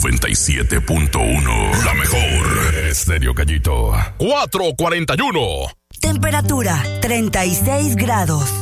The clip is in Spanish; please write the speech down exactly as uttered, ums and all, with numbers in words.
noventa y siete punto uno. La mejor. Estéreo Gallito. cuatro cuarenta y uno. Temperatura treinta y seis grados.